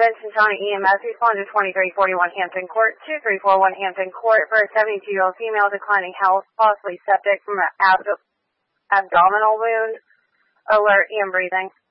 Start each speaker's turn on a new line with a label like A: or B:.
A: Vincent County EMS, respond to 2341 Hampton Court, 2341 Hampton Court for a 72-year-old female declining health, possibly septic from an abdominal wound. Alert, EM breathing.